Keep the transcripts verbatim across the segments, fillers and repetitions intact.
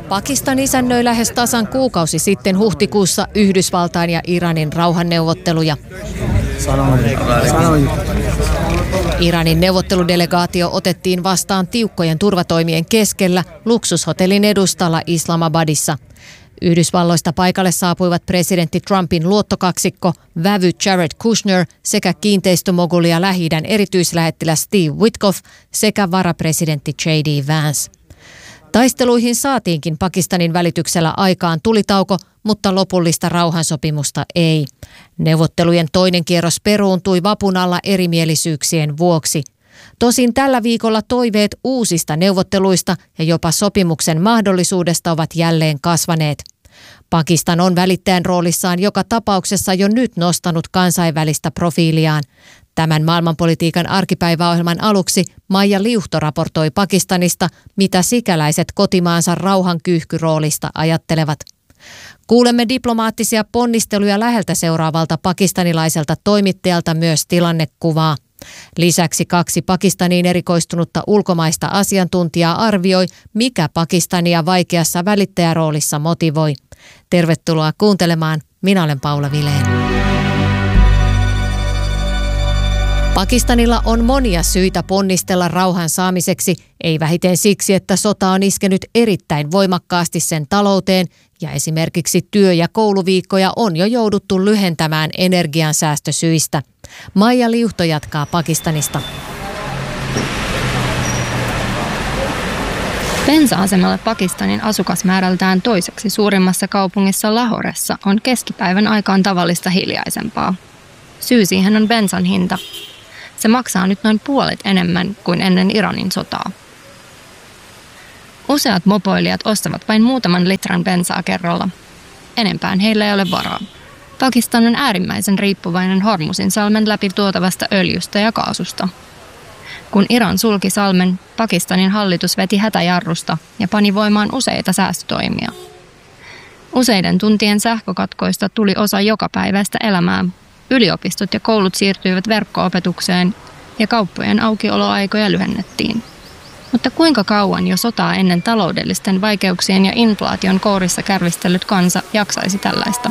Pakistan isännöi lähes tasan kuukausi sitten huhtikuussa Yhdysvaltain ja Iranin rauhanneuvotteluja. Iranin neuvotteludelegaatio otettiin vastaan tiukkojen turvatoimien keskellä luksushotellin edustalla Islamabadissa. Yhdysvalloista paikalle saapuivat presidentti Trumpin luottokaksikko, vävy Jared Kushner sekä kiinteistömogulia Lähi-idän erityislähettiläs Steve Witkoff sekä varapresidentti J D Vance. Taisteluihin saatiinkin Pakistanin välityksellä aikaan tulitauko, mutta lopullista rauhansopimusta ei. Neuvottelujen toinen kierros peruuntui vapun alla erimielisyyksien vuoksi. Tosin tällä viikolla toiveet uusista neuvotteluista ja jopa sopimuksen mahdollisuudesta ovat jälleen kasvaneet. Pakistan on välittäjän roolissaan joka tapauksessa jo nyt nostanut kansainvälistä profiiliaan. Tämän maailmanpolitiikan arkipäiväohjelman aluksi Maija Liuhto raportoi Pakistanista, mitä sikäläiset kotimaansa rauhankyyhkyroolista ajattelevat. Kuulemme diplomaattisia ponnisteluja läheltä seuraavalta pakistanilaiselta toimittajalta myös tilannekuvaa. Lisäksi kaksi Pakistaniin erikoistunutta ulkomaista asiantuntijaa arvioi, mikä Pakistania vaikeassa välittäjäroolissa motivoi. Tervetuloa kuuntelemaan. Minä olen Paula Vileen. Pakistanilla on monia syitä ponnistella rauhan saamiseksi, ei vähiten siksi, että sota on iskenyt erittäin voimakkaasti sen talouteen ja esimerkiksi työ- ja kouluviikkoja on jo jouduttu lyhentämään energiansäästösyistä. Maija Liuhto jatkaa Pakistanista. Bensa-asemalla Pakistanin asukasmäärältään toiseksi suurimmassa kaupungissa Lahoressa on keskipäivän aikaan tavallista hiljaisempaa. Syy siihen on bensan hinta. Se maksaa nyt noin puolet enemmän kuin ennen Iranin sotaa. Useat mopoilijat ostavat vain muutaman litran bensaa kerralla. Enempään heillä ei ole varaa. Pakistan on äärimmäisen riippuvainen Hormuzin salmen läpi tuotavasta öljystä ja kaasusta. Kun Iran sulki salmen, Pakistanin hallitus veti hätäjarrusta ja pani voimaan useita säästötoimia. Useiden tuntien sähkökatkoista tuli osa jokapäiväistä elämää. Yliopistot ja koulut siirtyivät verkko-opetukseen ja kauppojen aukioloaikoja lyhennettiin. Mutta kuinka kauan jo sotaa ennen taloudellisten vaikeuksien ja inflaation kourissa kärvistellyt kansa jaksaisi tällaista?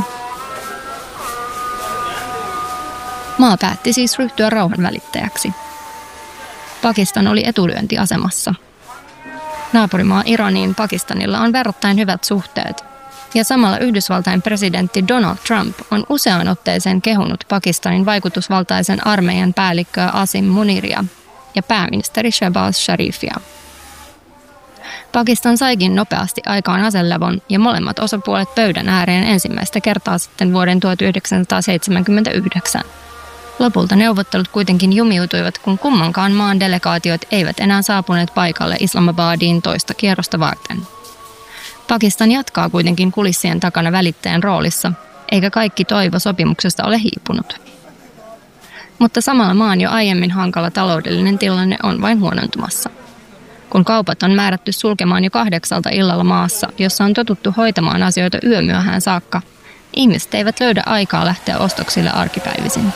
Maa päätti siis ryhtyä rauhanvälittäjäksi. Pakistan oli etulyöntiasemassa. Naapurimaa Iraniin Pakistanilla on verrattain hyvät suhteet. Ja samalla Yhdysvaltain presidentti Donald Trump on useaan otteeseen kehunut Pakistanin vaikutusvaltaisen armeijan päällikköä Asim Muniria ja pääministeri Shehbaz Sharifia. Pakistan saikin nopeasti aikaan aselevon ja molemmat osapuolet pöydän ääreen ensimmäistä kertaa sitten vuoden tuhatyhdeksänsataaseitsemänkymmentäyhdeksän. Lopulta neuvottelut kuitenkin jumiutuivat, kun kummankaan maan delegaatiot eivät enää saapuneet paikalle Islamabadiin toista kierrosta varten. Pakistan jatkaa kuitenkin kulissien takana välittäjän roolissa, eikä kaikki toivo sopimuksesta ole hiipunut. Mutta samalla maan jo aiemmin hankala taloudellinen tilanne on vain huonontumassa. Kun kaupat on määrätty sulkemaan jo kahdeksalta illalla maassa, jossa on totuttu hoitamaan asioita yömyöhään saakka, ihmiset eivät löydä aikaa lähteä ostoksille arkipäivisin.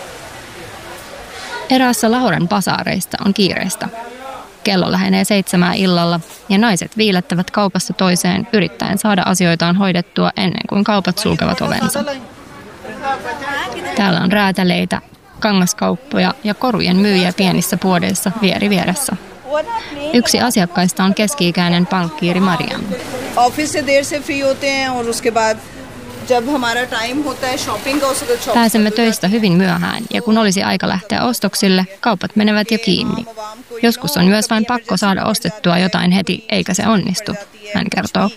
Eräässä Lahoren basaareista on kiireistä. Kello lähenee seitsemää illalla ja naiset viilettävät kaupasta toiseen yrittäen saada asioitaan hoidettua ennen kuin kaupat sulkevat ovensa. Täällä on räätäleitä, kangaskauppoja ja korujen myyjiä pienissä puodeissa vieri vieressä. Yksi asiakkaista on keski-ikäinen pankkiiri Mariam. Pääsemme töistä hyvin myöhään ja kun olisi aika lähteä ostoksille, kaupat menevät jo kiinni. Joskus on myös vain pakko saada ostettua jotain heti, eikä se onnistu, hän kertoo.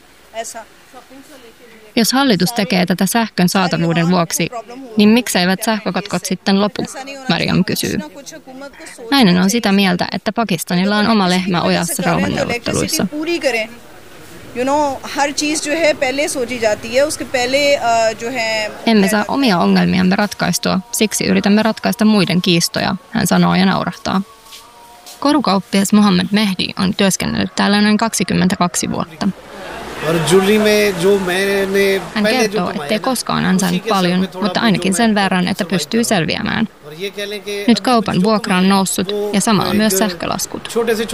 Jos hallitus tekee tätä sähkön saatavuuden vuoksi, niin mikseivät sähkökatkot sitten lopu, Mariam kysyy. Nainen on sitä mieltä, että Pakistanilla on oma lehmä ojassa rauhanneuvotteluissa. Emme saa omia ongelmiamme ratkaistua, siksi yritämme ratkaista muiden kiistoja, hän sanoo ja naurahtaa. Korukauppias Mohammed Mehdi on työskennellyt täällä noin kaksikymmentäkaksi vuotta. Hän kertoo, ettei koskaan ansainnut paljon, mutta ainakin sen verran, että pystyy selviämään. Nyt kaupan vuokra on noussut ja samalla myös sähkölaskut.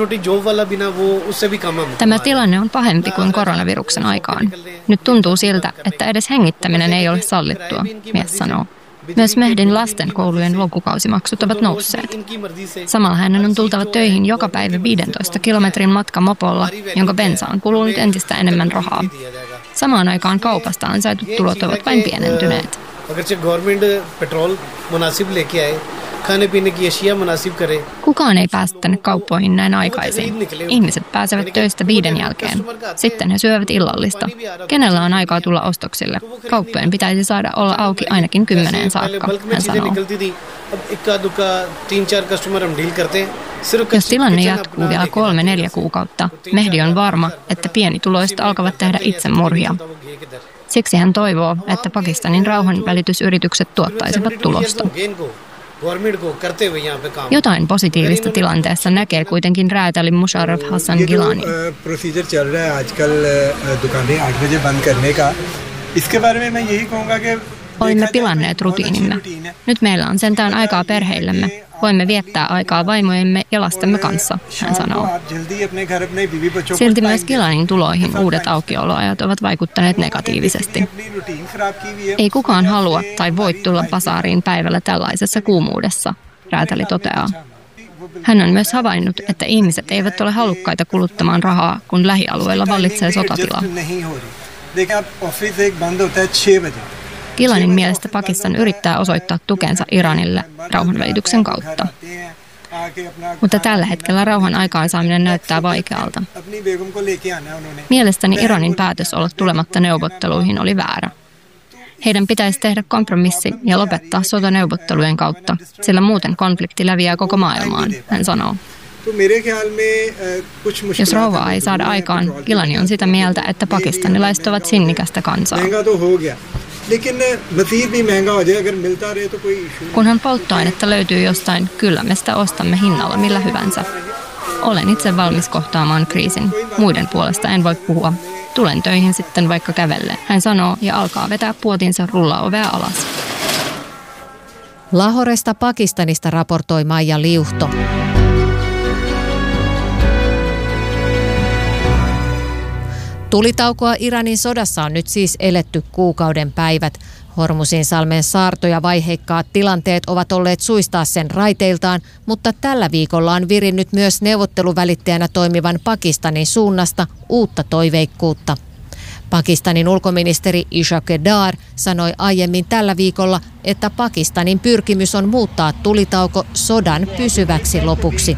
Tämä tilanne on pahempi kuin koronaviruksen aikaan. Nyt tuntuu siltä, että edes hengittäminen ei ole sallittua, mies sanoo. Myös Mehdin lastenkoulujen lukukausimaksut ovat nousseet. Samalla hänen on tultava töihin joka päivä viidentoista kilometrin matka mopolla, jonka bensa on kulunut entistä enemmän rahaa. Samaan aikaan kaupasta ansaitut tulot ovat vain pienentyneet. Kukaan ei pääse tänne kauppoihin näin aikaisin. Ihmiset pääsevät töistä viiden jälkeen. Sitten he syövät illallista. Kenellä on aikaa tulla ostoksille? Kauppojen pitäisi saada olla auki ainakin kymmeneen saakka, hän sanoo. Jos tilanne jatkuu vielä kolme neljä kuukautta, Mehdi on varma, että pienituloiset alkavat tehdä itsemurhia. Siksi hän toivoo, että Pakistanin rauhanvälitysyritykset tuottaisivat tulosta. Jotain positiivista tilanteessa näkee kuitenkin räätäli Musharraf Hassan Gilani. Olimme pilanneet rutiinimme. Nyt meillä on sentään aikaa perheillemme. Voimme viettää aikaa vaimojemme ja lastemme kanssa, hän sanoo. Silti myös Gilanin tuloihin uudet aukioloajat ovat vaikuttaneet negatiivisesti. Ei kukaan halua tai voi tulla basaariin päivällä tällaisessa kuumuudessa, räätäli toteaa. Hän on myös havainnut, että ihmiset eivät ole halukkaita kuluttamaan rahaa, kun lähialueilla vallitsee sotatila. Gilanin mielestä Pakistan yrittää osoittaa tukensa Iranille rauhanvälityksen kautta. Mutta tällä hetkellä rauhan aikaansaaminen näyttää vaikealta. Mielestäni Iranin päätös olla tulematta neuvotteluihin oli väärä. Heidän pitäisi tehdä kompromissi ja lopettaa sota neuvottelujen kautta, sillä muuten konflikti leviää koko maailmaan, hän sanoo. Jos rauhaa ei saada aikaan, Gilani on sitä mieltä, että pakistanilaiset ovat sinnikästä kansaa. Kunhan polttoainetta löytyy jostain, kyllä me sitä ostamme hinnalla millä hyvänsä. Olen itse valmis kohtaamaan kriisin. Muiden puolesta en voi puhua. Tulen töihin sitten vaikka kävelle, hän sanoo ja alkaa vetää puotinsa rullaovea alas. Lahoresta Pakistanista raportoi Maija Liuhto. Tulitaukoa Iranin sodassa on nyt siis eletty kuukauden päivät. Hormuzin salmen saarto ja vaiheikkaat tilanteet ovat olleet suistaa sen raiteiltaan, mutta tällä viikolla on virinnyt myös neuvotteluvälittäjänä toimivan Pakistanin suunnasta uutta toiveikkuutta. Pakistanin ulkoministeri Ishaq Dar sanoi aiemmin tällä viikolla, että Pakistanin pyrkimys on muuttaa tulitauko sodan pysyväksi lopuksi.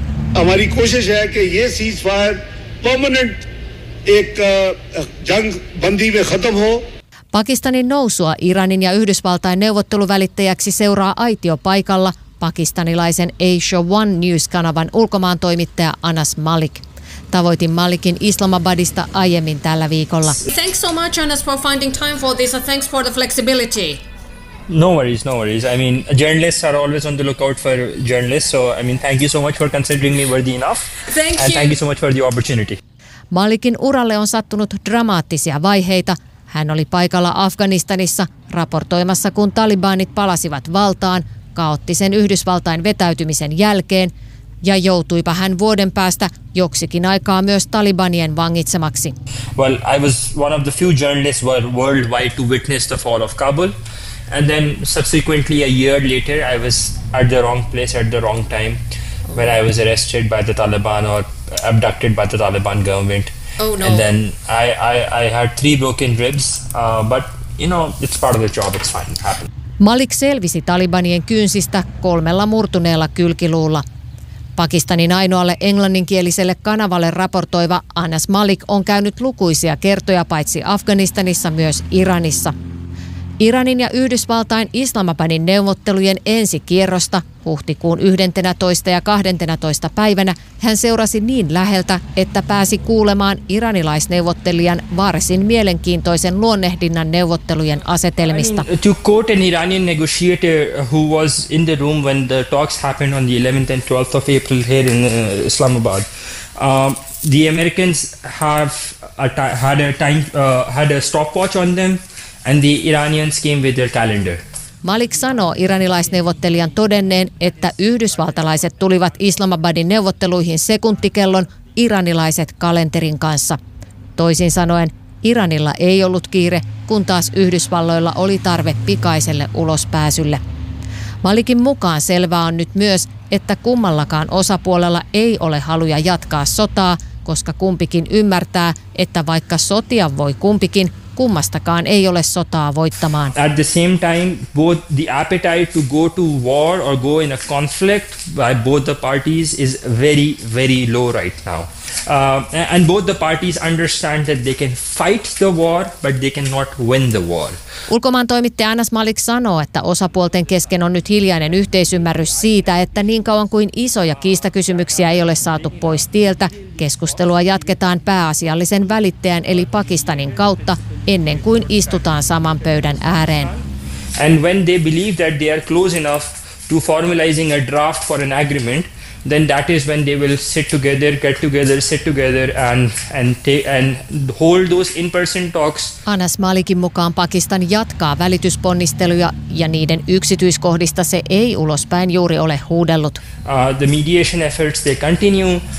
Pakistanin nousua Iranin ja Yhdysvaltain neuvotteluvälittäjäksi seuraa aitiopaikalla pakistanilaisen Asia One News-kanavan ulkomaantoimittaja Anas Malik. Tavoitin Malikin Islamabadista aiemmin tällä viikolla. Thanks so much, Anas, for finding time for this and thanks for the flexibility. No worries, no worries. I mean, journalists are always on the lookout for journalists, so I mean, thank you so much for considering me worthy enough. Thank and you. thank you so much for the opportunity. Malikin uralle on sattunut dramaattisia vaiheita. Hän oli paikalla Afganistanissa raportoimassa, kun talibanit palasivat valtaan kaoottisen Yhdysvaltain vetäytymisen jälkeen, ja joutuipa hän vuoden päästä joksikin aikaa myös talibanien vangitsemaksi. Well, I was one of the few journalists worldwide to witness the fall of Kabul, and then subsequently a year later I was at the wrong place at the wrong time when I was arrested by the Taliban or abducted by the Taliban government. Oh no. And then I, I, I had three broken ribs, uh, but you know, it's part of the job, it's fine, it happened. Malik selvisi talibanien kynsistä kolmella murtuneella kylkiluulla. Pakistanin ainoalle englanninkieliselle kanavalle raportoiva Anas Malik on käynyt lukuisia kertoja paitsi Afganistanissa myös Iranissa. Iranin ja Yhdysvaltain Islamabadin neuvottelujen ensikierrosta huhtikuun yksitoista ja kaksitoista päivänä hän seurasi niin läheltä, että pääsi kuulemaan iranilaisneuvottelijan varsin mielenkiintoisen luonnehdinnan neuvottelujen asetelmista. I mean, to quote an Iranian negotiator who was in the room when the talks happened on the eleventh and twelfth of April here in uh, Islamabad, uh, the Americans have a t- had a time uh, had a stopwatch on them. And the Iranians came with their calendar. Malik sanoo iranilaisneuvottelijan todenneen, että yhdysvaltalaiset tulivat Islamabadin neuvotteluihin sekuntikellon, iranilaiset kalenterin kanssa. Toisin sanoen, Iranilla ei ollut kiire, kun taas Yhdysvalloilla oli tarve pikaiselle ulospääsylle. Malikin mukaan selvää on nyt myös, että kummallakaan osapuolella ei ole haluja jatkaa sotaa, koska kumpikin ymmärtää, että vaikka sotia voi kumpikin, kummastakaan ei ole sotaa voittamaan. At the same time, both the appetite to go to war or go in a conflict by both the parties is very, very low right now. Uh, and both the parties understand that they can fight the war, but they cannot win the war. Ulkomaan toimittaja Anas Malik sanoo, että osapuolten kesken on nyt hiljainen yhteisymmärrys siitä, että niin kauan kuin isoja kiistakysymyksiä ei ole saatu pois tieltä, keskustelua jatketaan pääasiallisen välittäjän eli Pakistanin kautta ennen kuin istutaan saman pöydän ääreen. And when they believe that they are close enough to formalizing a draft for an agreement, then that is when they will sit together, get together, sit together and and take and hold those in-person talks. Anas Malikin mukaan Pakistan jatkaa välitysponnisteluja ja niiden yksityiskohdista se ei ulospäin juuri ole huudellut. Uh, the mediation efforts they continue uh,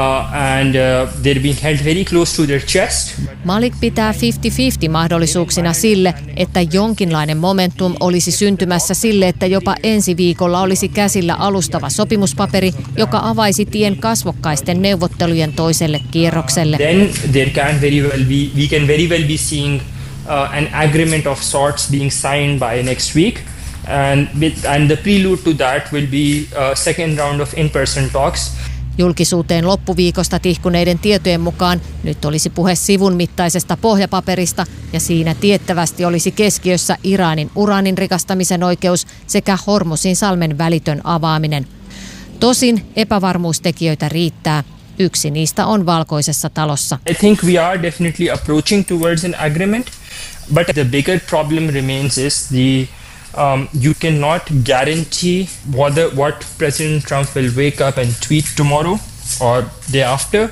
and uh, they're being held very close to their chest. Malik pitää viisikymmentä viisikymmentä mahdollisuuksina sille, että jonkinlainen momentum olisi syntymässä sille, että jopa ensi viikolla olisi käsillä alustava sopimuspaperi, joka avaisi tien kasvokkaisten neuvottelujen toiselle kierrokselle. Then there can very well be, we can very well be seeing uh, an agreement of sorts being signed by next week. And, with, and the prelude to that will be a second round of in-person talks. Julkisuuteen loppuviikosta tihkuneiden tietojen mukaan nyt olisi puhe sivun mittaisesta pohjapaperista ja siinä tiettävästi olisi keskiössä Iranin uraanin rikastamisen oikeus sekä Hormuzin salmen välitön avaaminen. Tosin epävarmuustekijöitä riittää. Yksi niistä on Valkoisessa talossa. I think we are definitely approaching towards an agreement, but the bigger problem remains is the Um, you cannot guarantee whether what President Trump will wake up and tweet tomorrow or day after,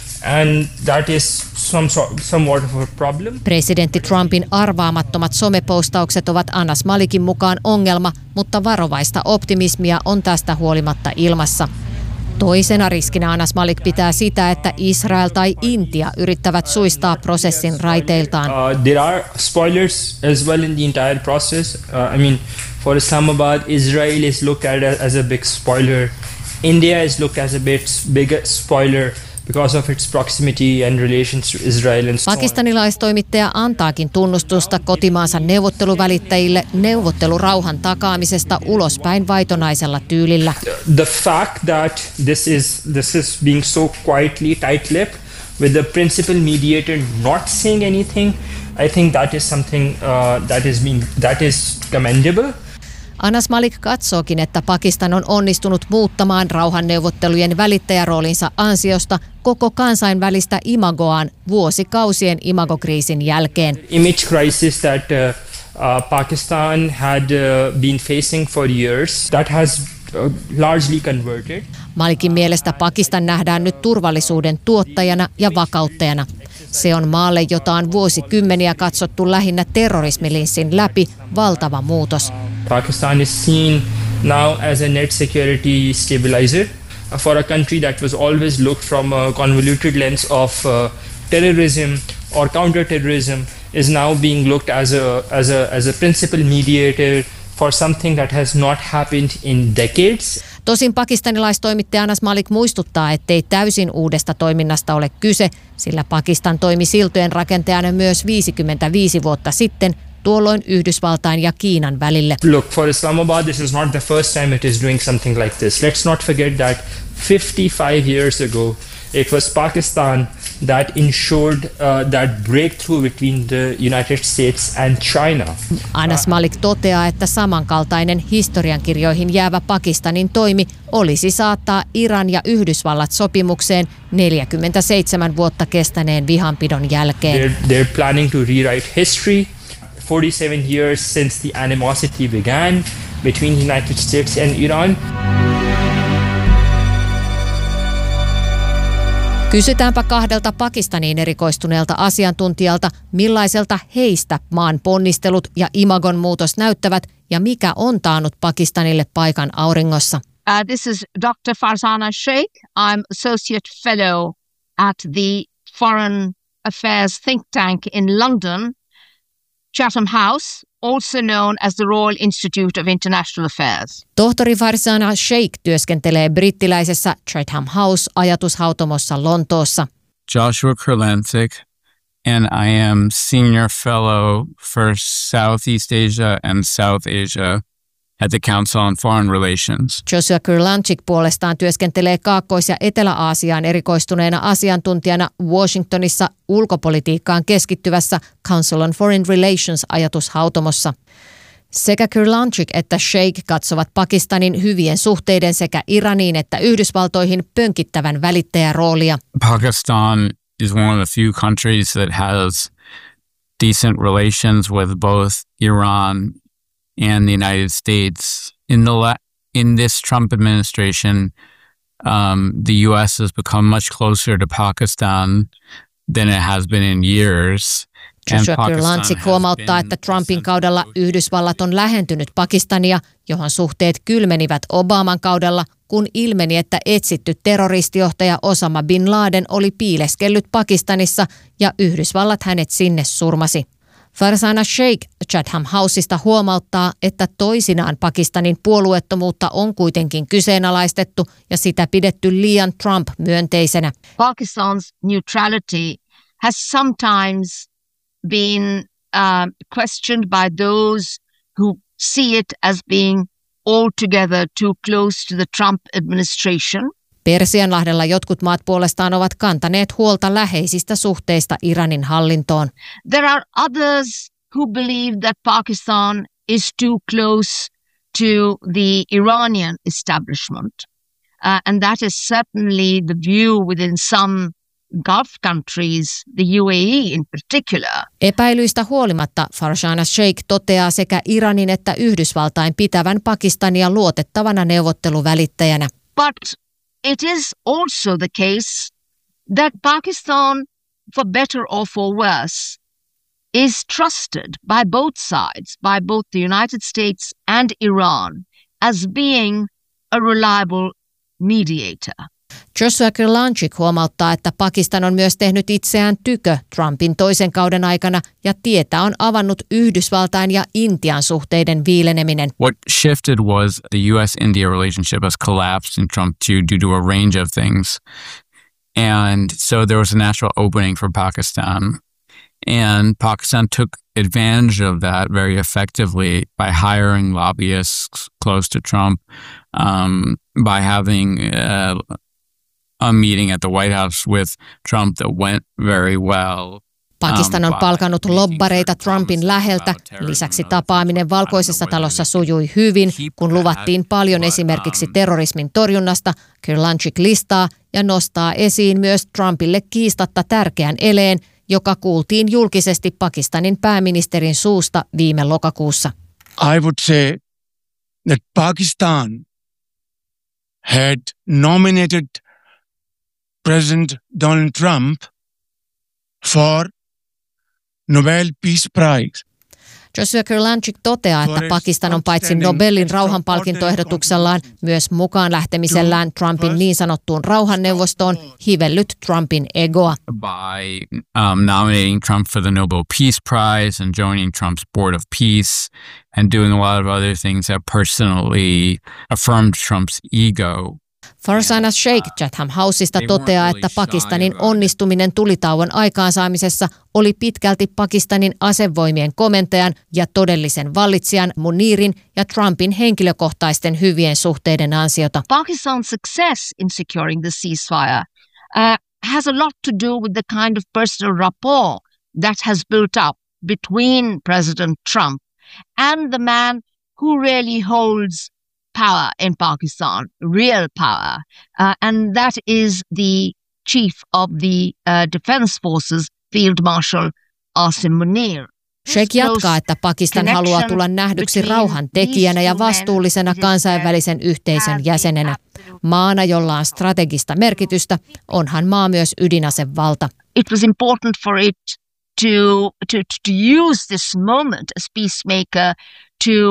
and that is some sort, somewhat of a problem. Presidentti Trumpin arvaamattomat somepostaukset ovat Anas Malikin mukaan ongelma, mutta varovaista optimismia on tästä huolimatta ilmassa. Toisena riskinä Anas Malik pitää sitä, että Israel tai Intia yrittävät suistaa prosessin raiteiltaan. Uh, there are spoilers as well in the entire process. Uh, I mean, for Islamabad, Israel is looked at as a big spoiler. India is looked as a bit bigger spoiler because of its proximity and relations to Israel and so on. Pakistanilaistoimittaja antaakin tunnustusta kotimaansa neuvotteluvälittäjille neuvottelurauhan takaamisesta ulospäin vaitonaisella tyylillä. The fact that this is this is being so quietly tight-lipped with the principal mediator not saying anything, I think that is something uh, that is being that is commendable. Anas Malik katsookin, että Pakistan on onnistunut muuttamaan rauhanneuvottelujen välittäjäroolinsa ansiosta koko kansainvälistä imagoaan vuosikausien imagokriisin jälkeen. Image crisis that uh, uh, Pakistan had uh, been facing for years, that has uh, largely converted. Malikin mielestä Pakistan nähdään nyt turvallisuuden tuottajana ja vakauttajana. Se on maalle, jota on vuosikymmeniä katsottu lähinnä terrorismilinssin läpi, valtava muutos. Pakistan is seen now as a net security stabilizer for a country that was always looked from a convoluted lens of uh, terrorism or counterterrorism is now being looked as a as a as a principal mediator for something that has not happened in decades. Tosin pakistanilaistoimittaja Anas Malik muistuttaa, ettei täysin uudesta toiminnasta ole kyse, sillä Pakistan toimi siltojen rakentajana myös viisikymmentäviisi vuotta sitten, tuolloin Yhdysvaltain ja Kiinan välille. Look, for Islamabad, this is not the first time it is doing something like this. Let's not forget that fifty-five years ago, it was Pakistan that ensured uh, that breakthrough between the United States and China. Anas Malik toteaa, että samankaltainen historiankirjoihin jäävä Pakistanin toimi olisi saattaa Iran ja Yhdysvallat sopimukseen neljäkymmentäseitsemän vuotta kestäneen vihanpidon jälkeen. They're, they're planning to rewrite history. forty-seven years since the animosity began between the United States and Iran. Kysytäänpä kahdelta Pakistaniin erikoistuneelta asiantuntijalta, millaiselta heistä maan ponnistelut ja imagon muutos näyttävät ja mikä on taannut Pakistanille paikan auringossa. Uh, this is Doctor Farzana Sheikh. I'm Associate Fellow at the Foreign Affairs think tank in London, Chatham House, also known as the Royal Institute of International Affairs. Tohtori Farzana Sheikh työskentelee brittiläisessä Chatham House-ajatushautomossa Lontoossa. Joshua Kurlantzick, and I am Senior Fellow for Southeast Asia and South Asia at the Council on Foreign Relations. Joshua Kurlantzick puolestaan työskentelee Kaakkois- ja Etelä-Aasiaan erikoistuneena asiantuntijana Washingtonissa ulkopolitiikkaan keskittyvässä Council on Foreign Relations -ajatushautomossa. Sekä Kurlantzick että Sheikh katsovat Pakistanin hyvien suhteiden sekä Iraniin että Yhdysvaltoihin pönkittävän välittäjäroolia. Pakistan is one of the few countries that has decent relations with both Iran and the United States. In the la- in this Trump administration, um, the U S has become much closer to Pakistan than it has been in years. Joshua Kurlantzick huomauttaa, että Trumpin kaudella Yhdysvallat on lähentynyt Pakistania, johon suhteet kylmenivät Obaman kaudella, kun ilmeni, että etsitty terroristijohtaja Osama bin Laden oli piileskellyt Pakistanissa ja Yhdysvallat hänet sinne surmasi. Farzana Sheikh Chatham Houseista huomauttaa, että toisinaan Pakistanin puolueettomuutta on kuitenkin kyseenalaistettu ja sitä pidetty liian Trump-myönteisenä. Pakistan's neutrality has sometimes been uh, questioned by those who see it as being altogether too close to the Trump administration. Persianlahdella jotkut maat puolestaan ovat kantaneet huolta läheisistä suhteista Iranin hallintoon. There are others who believe that Pakistan is too close to the Iranian establishment. Uh, and that is certainly the view within some Gulf countries, the U A E in particular. Epäilyistä huolimatta Farzana Sheikh toteaa sekä Iranin että Yhdysvaltain pitävän Pakistania luotettavana neuvotteluvälittäjänä. But it is also the case that Pakistan, for better or for worse, is trusted by both sides, by both the United States and Iran, as being a reliable mediator. Joshua Kurlantzick huomauttaa, että Pakistan on myös tehnyt itseään tykö Trumpin toisen kauden aikana ja tietä on avannut Yhdysvaltain ja Intian suhteiden viileneminen. What shifted was the U S India relationship has collapsed in Trump two due to a range of things. And so there was a natural opening for Pakistan. And Pakistan took advantage of that very effectively by hiring lobbyists close to Trump, um, by having uh, a meeting at the White House with Trump that went very well. Pakistan on palkannut lobbareita Trumpin läheltä. Lisäksi tapaaminen Valkoisessa talossa sujui hyvin, kun luvattiin paljon esimerkiksi terrorismin torjunnasta. Kurlantzick listaa ja nostaa esiin myös Trumpille kiistatta tärkeän eleen, joka kuultiin julkisesti Pakistanin pääministerin suusta viime lokakuussa. I would say that Pakistan had nominated President Donald Trump for Nobel Peace Prize. Joshua Kurlantzick toteaa, että Pakistan on paitsi Nobelin rauhanpalkintoehdotuksellaan myös mukaan lähtemisellään Trumpin niin sanottuun rauhanneuvostoon hivellyt Trumpin egoa. By um, nominating Trump for the Nobel Peace Prize and joining Trump's Board of Peace and doing a lot of other things that personally affirmed Trump's ego. Farzana Sheikh Chatham Houseista toteaa, että Pakistanin onnistuminen tulitauon aikaansaamisessa oli pitkälti Pakistanin asevoimien komentajan ja todellisen vallitsijan Munirin ja Trumpin henkilökohtaisten hyvien suhteiden ansiota. Pakistan's success in securing the ceasefire uh, has a lot to do with the kind of personal rapport that has built up between President Trump and the man who really holds power in Pakistan, real power, uh, and that is the chief of the uh, Defense Forces, Field Marshal Asim Munir. Sheikh jatkaa, että Pakistan haluaa tulla nähdyksi rauhan tekijänä ja vastuullisena kansainvälisen yhteisön jäsenenä. Maana, jolla on strategista merkitystä, onhan maa myös ydinasevalta. It was important for it to, to, to use this moment as peacemaker to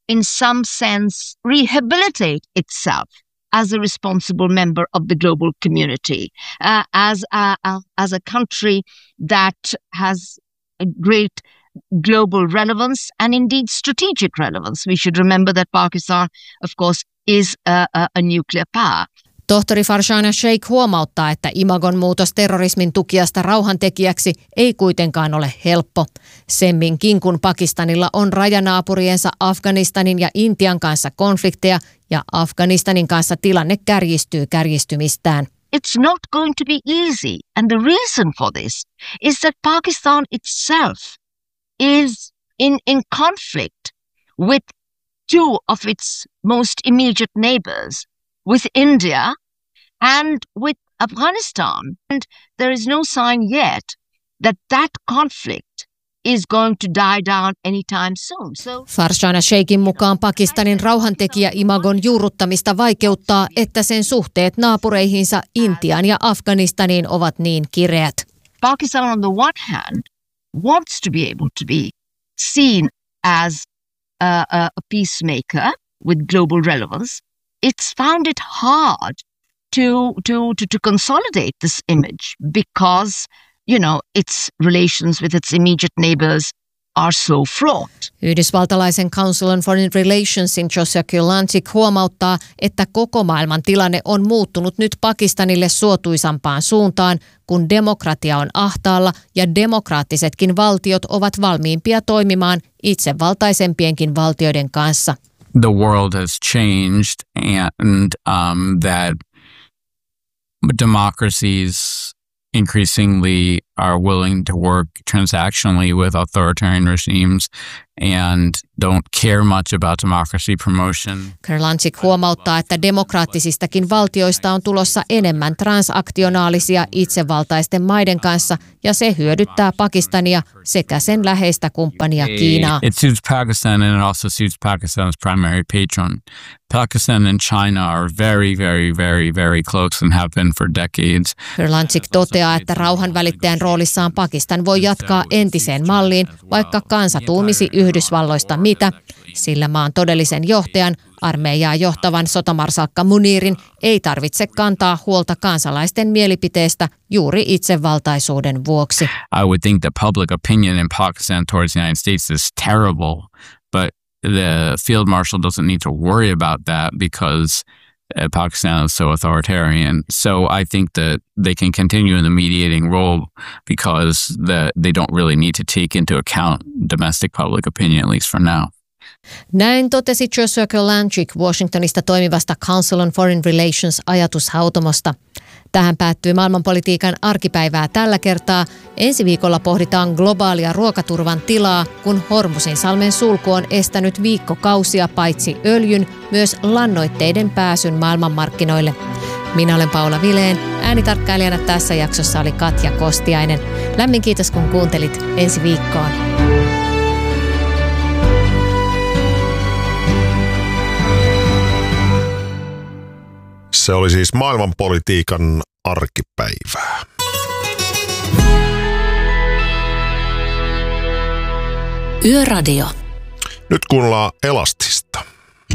in some sense, rehabilitate itself as a responsible member of the global community, uh, as, a, a, as a country that has a great global relevance and indeed strategic relevance. We should remember that Pakistan, of course, is a, a, a nuclear power. Tohtori Farshana Sheikh huomauttaa, että imagon muutos terrorismin tukijasta rauhantekijäksi ei kuitenkaan ole helppo. Semminkin kun Pakistanilla on rajanaapuriensa Afganistanin ja Intian kanssa konflikteja ja Afganistanin kanssa tilanne kärjistyy kärjistymistään. It's not going to be easy. And the reason for this is that Pakistan itself is in, in conflict with two of its most immediate neighbors, with India and with Afghanistan. And there is no sign yet that that conflict is going to die down anytime soon. So Farshana Sheikhin mukaan Pakistanin rauhantekijä-imagon juurruttamista vaikeuttaa, että sen suhteet naapureihinsa Intiaan ja Afganistaniin ovat niin kireät. Pakistan on the one hand wants to be able to be seen as a, a, a peacemaker with global relevance. It's found it hard to, to, to, to consolidate this image because, you know, its relations with its immediate neighbors are so fraught. Yhdysvaltalaisen Council on Foreign Relationsin Joshua Kurlantzick huomauttaa, että koko maailman tilanne on muuttunut nyt Pakistanille suotuisampaan suuntaan, kun demokratia on ahtaalla ja demokraattisetkin valtiot ovat valmiimpia toimimaan itsevaltaisempienkin valtioiden kanssa. The world has changed and um, that democracies increasingly are willing to work transactionally with authoritarian regimes and don't care much about democracy promotion. Kurlantzick huomauttaa, että demokraattisistakin valtioista on tulossa enemmän transaktionaalisia itsevaltaisten maiden kanssa ja se hyödyttää Pakistania sekä sen läheistä kumppania Kiinaa. It suits Pakistan and it also suits Pakistan's primary patron. Pakistan and China are very, very, very, very close and have been for decades. Kurlantzick toteaa, että rauhanvälittäjän roolissaan Pakistan voi jatkaa entiseen malliin, vaikka kansa tuumisi Yhdysvalloista mitä, sillä maan todellisen johtajan, armeijaa johtavan sotamarsalkka Munirin ei tarvitse kantaa huolta kansalaisten mielipiteestä juuri itsevaltaisuuden vuoksi. I would think the public opinion in Pakistan towards the United States is terrible, but the field marshal doesn't need to worry about that because uh, Pakistan is so authoritarian. So I think that they can continue in the mediating role because the, they don't really need to take into account domestic public opinion, at least for now. Näin totesi Joshua Kurlantzick Washingtonista toimivasta Council on Foreign Relations -ajatushautomosta. Tähän päättyy maailmanpolitiikan arkipäivää tällä kertaa. Ensi viikolla pohditaan globaalia ruokaturvan tilaa, kun Hormuzinsalmen sulku on estänyt viikkokausia paitsi öljyn, myös lannoitteiden pääsyn maailmanmarkkinoille. Minä olen Paula Vileen. Äänitarkkailijana tässä jaksossa oli Katja Kostiainen. Lämmin kiitos kun kuuntelit. Ensi viikkoon. Se oli siis maailmanpolitiikan arkipäivää. Yöradio. Nyt kuunnellaan Elastista.